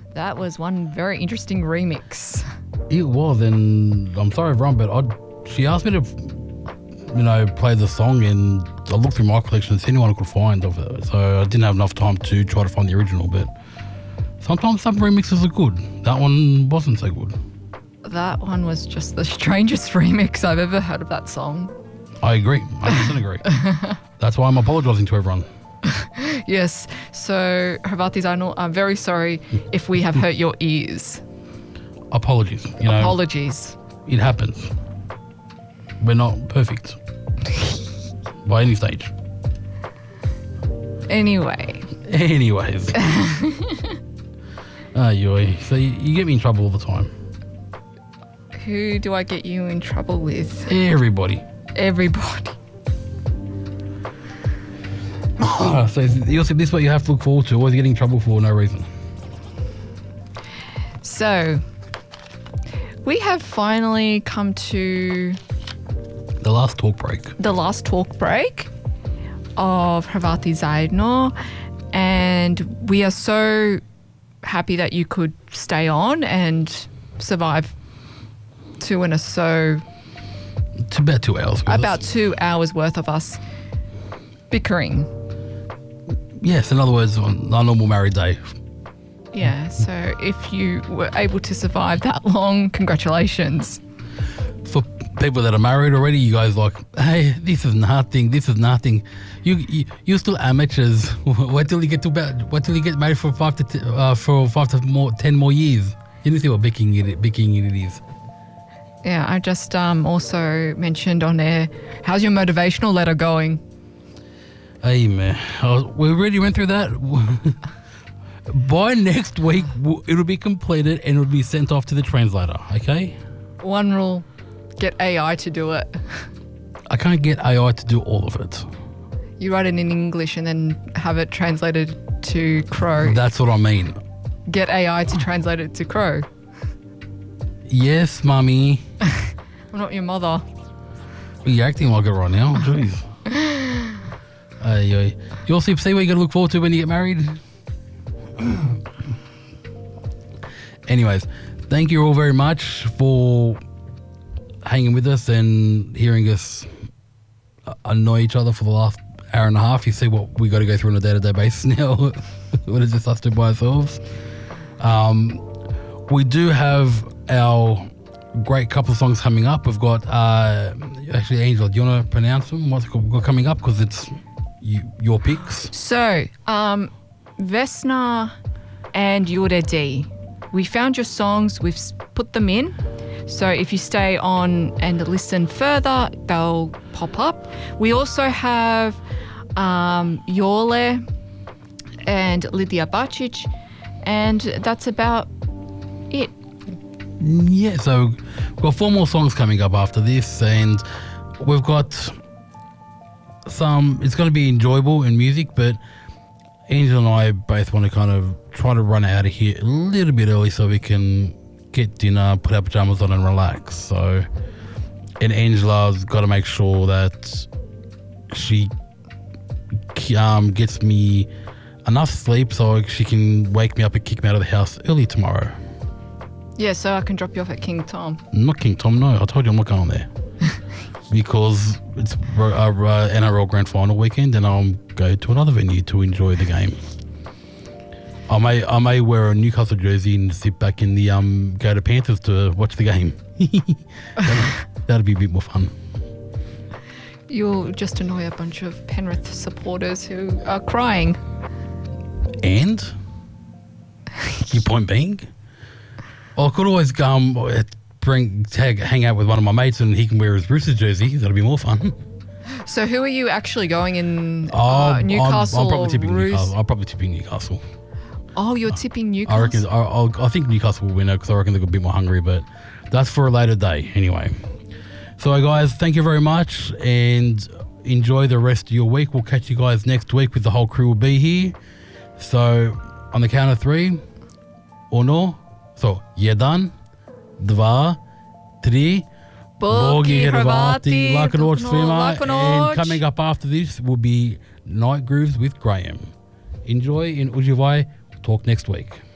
That was one very interesting remix. It was, and I'm sorry everyone, but she asked me to, play the song, and I looked through my collection and see anyone I could find of it. So I didn't have enough time to try to find the original, but sometimes some remixes are good. That one wasn't so good. That one was just the strangest remix I've ever heard of that song. I agree. 100% agree. That's why I'm apologising to everyone. Yes. So, Hrvati Zajdno, I'm very sorry if we have hurt your ears. Apologies. Apologies. It happens. We're not perfect. By any stage. Anyways. So you get me in trouble all the time. Who do I get you in trouble with? Everybody. So you'll see, this is what you have to look forward to. Always getting in trouble for no reason. So, we have finally come to the last talk break of Hrvati Zajdno, and we are so happy that you could stay on and survive it's about 2 hours. About 2 hours worth of us bickering. Yes, in other words, on a normal married day. Yeah, so if you were able to survive that long, congratulations. For people that are married already, you guys like, hey, this is nothing. You're still amateurs. Wait till you get married for 5 to 10 more years. You didn't see what bickering it is. Yeah, I just also mentioned on air, how's your motivational letter going? Hey, man. We already went through that. By next week, it'll be completed and it'll be sent off to the translator, okay? One rule, get AI to do it. I can't get AI to do all of it. You write it in English and then have it translated to Crow. That's what I mean. Get AI to translate it to Crow. Yes, Mummy. I'm not your mother. You're acting like it right now. Jeez. You'll see what you got to look forward to when you get married. Anyways, thank you all very much for hanging with us and hearing us annoy each other for the last hour and a half. You see what we got to go through on a day-to-day basis now. What is this us do by ourselves? We do have our great couple of songs coming up. We've got actually, Angela, do you want to pronounce them? What's got coming up? Because it's your picks. So, Vesna and Jure D. We found your songs. We've put them in. So if you stay on and listen further, they'll pop up. We also have Jole and Lydia Bacic, and that's about it. Yeah, so we've got 4 more songs coming up after this, and we've got it's going to be enjoyable in music, but Angel and I both want to kind of try to run out of here a little bit early so we can get dinner, put our pajamas on and relax. So, and Angela's got to make sure that she gets me enough sleep so she can wake me up and kick me out of the house early tomorrow. Yeah, so I can drop you off at King Tom. Not King Tom, no. I told you I'm not going there. Because it's NRL Grand Final weekend and I'll go to another venue to enjoy the game. I may wear a Newcastle jersey and sit back in the go to Panthers to watch the game. That'll be a bit more fun. You'll just annoy a bunch of Penrith supporters who are crying. And? Your point being? I could always go hang out with one of my mates and he can wear his Roosters jersey. That'll be more fun. So who are you actually going in? I'm Newcastle probably or tipping Roos? Newcastle. I'll probably tipping Newcastle. Oh, you're tipping Newcastle? I think Newcastle will win it because I reckon they're a bit more hungry, but that's for a later day anyway. So guys, thank you very much and enjoy the rest of your week. We'll catch you guys next week with the whole crew will be here. So on the count of 3, ono, so 1, 2, 3, Bogi Hrvati, Laka noć svima, and coming up after this will be Night Grooves with Graham. Enjoy and uživaj. Talk next week.